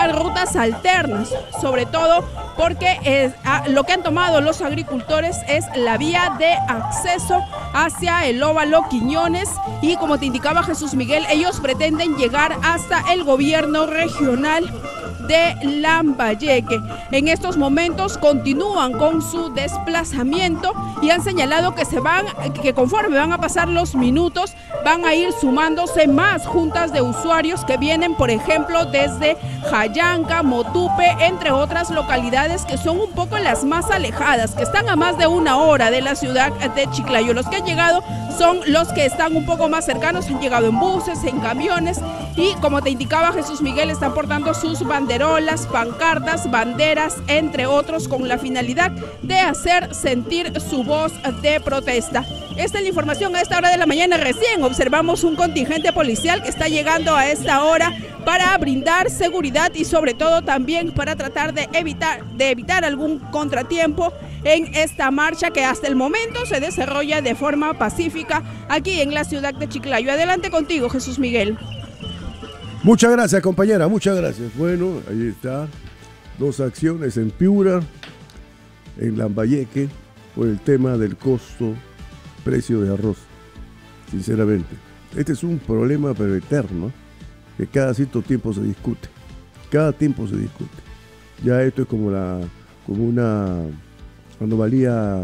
buscar rutas alternas, sobre todo porque lo que han tomado los agricultores es la vía de acceso hacia el óvalo Quiñones y, como te indicaba Jesús Miguel, ellos pretenden llegar hasta el gobierno regional de Lambayeque. En estos momentos continúan con su desplazamiento y han señalado que conforme van a pasar los minutos van a ir sumándose más juntas de usuarios que vienen, por ejemplo, desde Jayanca, Motupe, entre otras localidades que son un poco las más alejadas, que están a más de 1 hora de la ciudad de Chiclayo. Los que han llegado son los que están un poco más cercanos, han llegado en buses, en camiones y, como te indicaba Jesús Miguel, están portando sus banderolas, pancartas, banderas, entre otros, con la finalidad de hacer sentir su voz de protesta. Esta es la información a esta hora de la mañana. Recién observamos un contingente policial que está llegando a esta hora para brindar seguridad y sobre todo también para tratar de evitar algún contratiempo en esta marcha que hasta el momento se desarrolla de forma pacífica aquí en la ciudad de Chiclayo. Adelante contigo, Jesús Miguel. Muchas gracias, compañera, muchas gracias. Bueno, ahí está, 2 acciones en Piura, en Lambayeque, por el tema del precio de arroz. Sinceramente, este es un problema pero eterno, que cada cierto tiempo se discute. Cada tiempo se discute. Ya esto es como una anomalía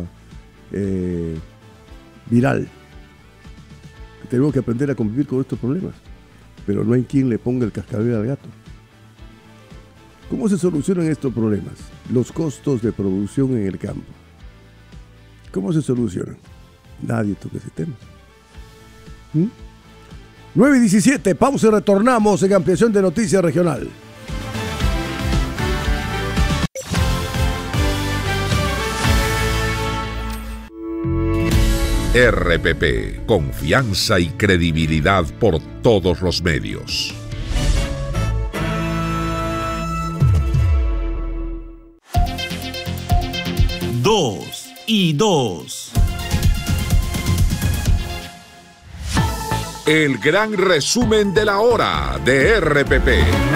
viral. Tenemos que aprender a convivir con estos problemas, pero no hay quien le ponga el cascabel al gato. ¿Cómo se solucionan estos problemas? Los costos de producción en el campo. ¿Cómo se solucionan? Nadie toca ese tema. 9:17, pausa y retornamos en ampliación de Noticias Regional. RPP, confianza y credibilidad por todos los medios. Dos y dos. El gran resumen de la hora de RPP.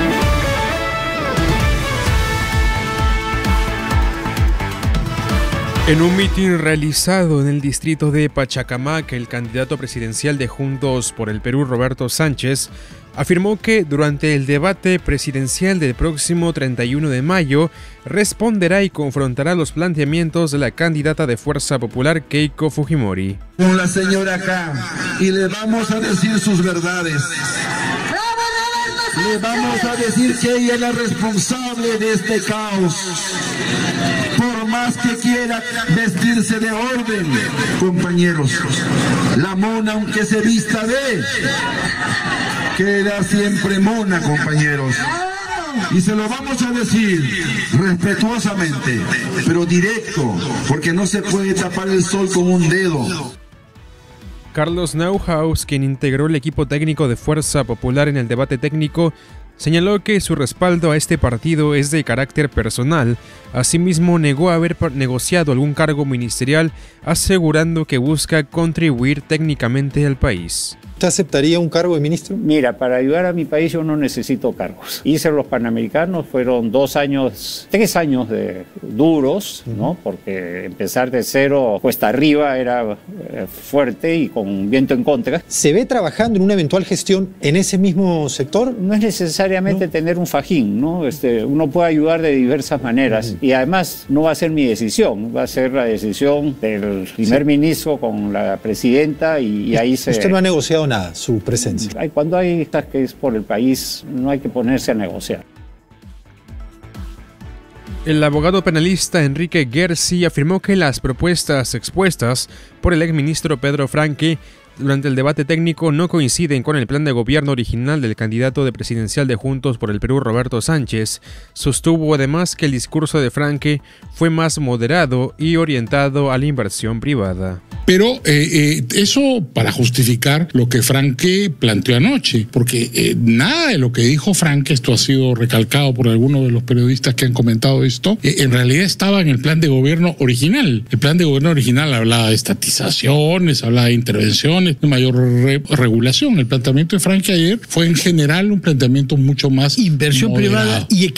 En un mitin realizado en el distrito de Pachacamac, el candidato presidencial de Juntos por el Perú, Roberto Sánchez, afirmó que durante el debate presidencial del próximo 31 de mayo responderá y confrontará los planteamientos de la candidata de Fuerza Popular, Keiko Fujimori. Con la señora acá y le vamos a decir sus verdades. Le vamos a decir que ella es la responsable de este caos. Por más que quiera vestirse de orden, compañeros, la mona, aunque se vista de, queda siempre mona, compañeros. Y se lo vamos a decir respetuosamente, pero directo, porque no se puede tapar el sol con un dedo. Carlos Neuhaus, quien integró el equipo técnico de Fuerza Popular en el debate técnico, señaló que su respaldo a este partido es de carácter personal. Asimismo, negó haber negociado algún cargo ministerial, asegurando que busca contribuir técnicamente al país. ¿Usted aceptaría un cargo de ministro? Mira, para ayudar a mi país yo no necesito cargos. Hice los Panamericanos, fueron 3 años de duros, ¿no? Porque empezar de cero cuesta arriba era fuerte y con viento en contra. ¿Se ve trabajando en una eventual gestión en ese mismo sector? No es necesariamente tener un fajín, ¿no? Uno puede ayudar de diversas maneras y además no va a ser mi decisión, va a ser la decisión del primer ministro con la presidenta y ahí se... ¿Usted no ha negociado nada, su presencia? Cuando hay estas que es por el país, no hay que ponerse a negociar. El abogado penalista Enrique Gersi afirmó que las propuestas expuestas por el exministro Pedro Franque durante el debate técnico no coinciden con el plan de gobierno original del candidato de presidencial de Juntos por el Perú, Roberto Sánchez. Sostuvo además que el discurso de Franque fue más moderado y orientado a la inversión privada. Pero eso para justificar lo que Franque planteó anoche, porque nada de lo que dijo Franque, esto ha sido recalcado por algunos de los periodistas que han comentado esto, en realidad estaba en el plan de gobierno original. El plan de gobierno original hablaba de estatizaciones, hablaba de intervenciones, de mayor regulación. El planteamiento de Franque ayer fue en general un planteamiento mucho más inversión moderado. privada y